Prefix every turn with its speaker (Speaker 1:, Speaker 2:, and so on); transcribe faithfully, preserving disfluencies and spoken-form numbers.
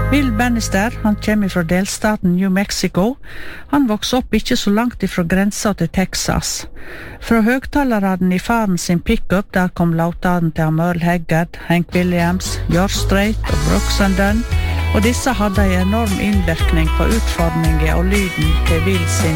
Speaker 1: Will Bannister, han kommer fra delstaten New Mexico. Han vokste opp ikke så langt ifra grensa til Texas. Fra høgtaleren i faren sin pickup, der kom lautene til Merle Haggard, Hank Williams, George Strait og Brooks and Dunn, og disse hadde en enorm innvirkning på utformingen og lyden til Will sin